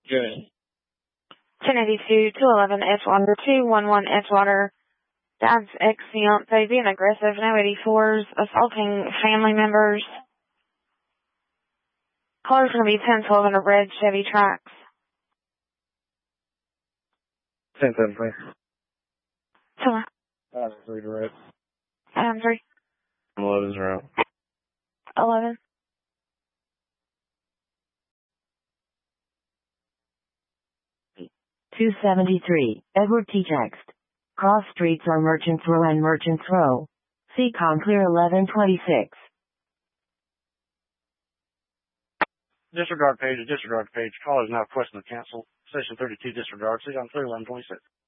Good. 1082, 211 Edgewater, 211 Edgewater. Dad's ex-fiance being aggressive, no 84s, assaulting family members. Color's going to be 1012 in a red Chevy Trax. 10-10, please. Hello. 3 direct. 3. 11's route. 11. $273, Edward T. Text. Cross streets are Merchants Row and Merchants Row. Seacom clear 1126. Disregard page. Caller is now requesting to cancel. Station 32 disregard. Seacom clear 1126.